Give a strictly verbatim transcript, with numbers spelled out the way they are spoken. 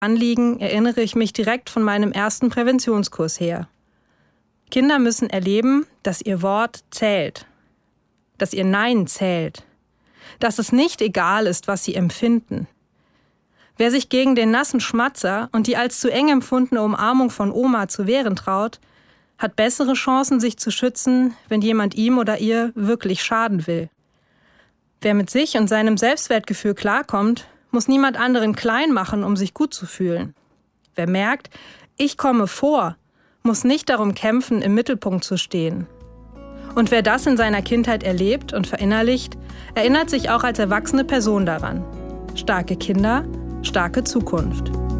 Anliegen erinnere ich mich direkt von meinem ersten Präventionskurs her. Kinder müssen erleben, dass ihr Wort zählt, dass ihr Nein zählt, dass es nicht egal ist, was sie empfinden. Wer sich gegen den nassen Schmatzer und die als zu eng empfundene Umarmung von Oma zu wehren traut, hat bessere Chancen, sich zu schützen, wenn jemand ihm oder ihr wirklich schaden will. Wer mit sich und seinem Selbstwertgefühl klarkommt, muss niemand anderen klein machen, um sich gut zu fühlen. Wer merkt, ich komme vor, muss nicht darum kämpfen, im Mittelpunkt zu stehen. Und wer das in seiner Kindheit erlebt und verinnerlicht, erinnert sich auch als erwachsene Person daran. Starke Kinder, starke Zukunft.